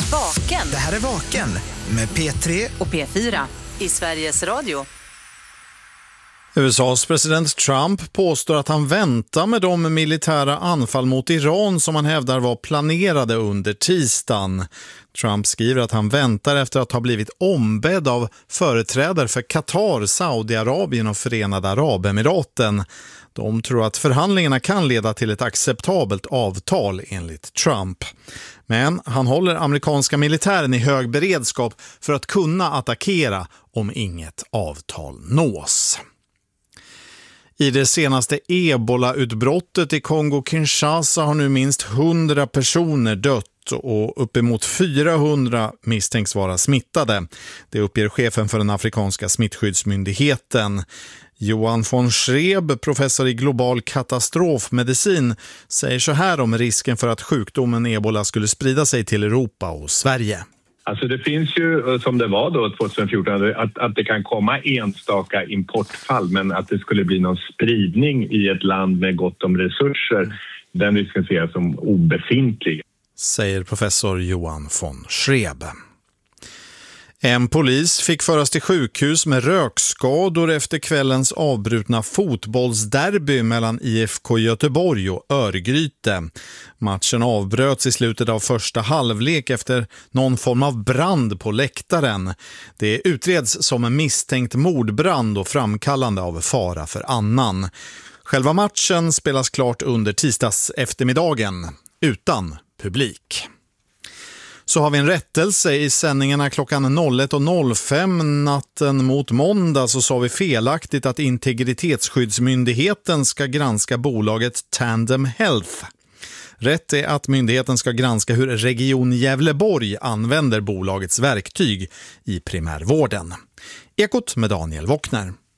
Vaken. Det här är Vaken med P3 och P4 i Sveriges Radio. USAs president Trump påstår att han väntar med de militära anfall mot Iran som han hävdar var planerade under tisdagen. Trump skriver att han väntar efter att ha blivit ombedd av företrädare för Qatar, Saudiarabien och Förenade Arabemiraten. De tror att förhandlingarna kan leda till ett acceptabelt avtal enligt Trump. Men han håller amerikanska militären i hög beredskap för att kunna attackera om inget avtal nås. I det senaste Ebola-utbrottet i Kongo-Kinshasa har nu minst 100 personer dött och uppemot 400 misstänks vara smittade. Det uppger chefen för den afrikanska smittskyddsmyndigheten. Johan von Schreb, professor i global katastrofmedicin, säger så här om risken för att sjukdomen Ebola skulle sprida sig till Europa och Sverige. Alltså det finns ju, som det var då 2014, att det kan komma enstaka importfall, men att det skulle bli någon spridning i ett land med gott om resurser, den risken ser jag som obefintlig. Säger professor Johan von Schreb. En polis fick föras till sjukhus med rökskador efter kvällens avbrutna fotbollsderby mellan IFK Göteborg och Örgryte. Matchen avbröts i slutet av första halvlek efter någon form av brand på läktaren. Det utreds som en misstänkt mordbrand och framkallande av fara för annan. Själva matchen spelas klart under tisdags eftermiddagen utan publik. Så har vi en rättelse i sändningarna klockan 01.05 natten mot måndag, så sa vi felaktigt att Integritetsskyddsmyndigheten ska granska bolaget Tandem Health. Rätt är att myndigheten ska granska hur Region Gävleborg använder bolagets verktyg i primärvården. Ekot med Daniel Wockner.